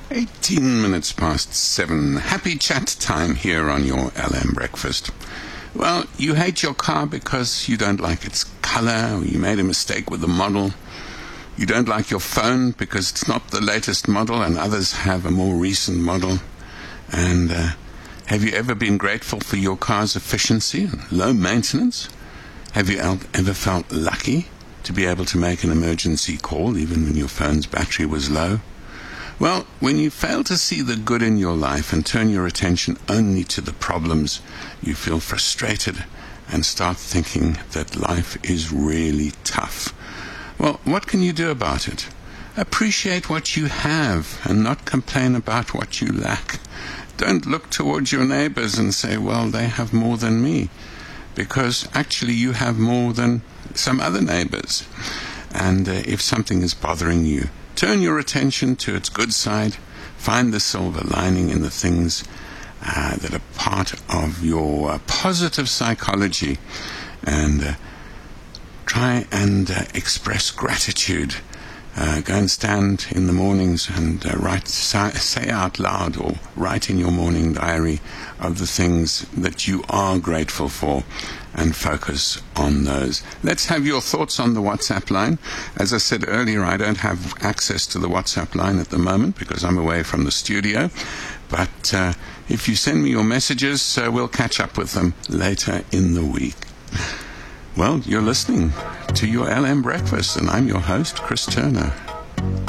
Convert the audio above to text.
18 minutes past 7. Happy chat time here on your LM Breakfast. Well, you hate your car because you don't like its color, or you made a mistake with the model. You don't like your phone because it's not the latest model and others have a more recent model. And have you ever been grateful for your car's efficiency and low maintenance? Have you ever felt lucky to be able to make an emergency call even when your phone's battery was low? Well, when you fail to see the good in your life and turn your attention only to the problems, you feel frustrated and start thinking that life is really tough. Well, what can you do about it? Appreciate what you have and not complain about what you lack. Don't look towards your neighbors and say, well, they have more than me, because actually you have more than some other neighbors. And if something is bothering you, turn your attention to its good side. Find the silver lining in the things that are part of your positive psychology, and try and express gratitude. Go and stand in the mornings and say out loud or write in your morning diary of the things that you are grateful for and focus on those. Let's have your thoughts on the WhatsApp line. As I said earlier, I don't have access to the WhatsApp line at the moment because I'm away from the studio. But if you send me your messages, we'll catch up with them later in the week. Well, you're listening to your LM Breakfast, and I'm your host, Chris Turner.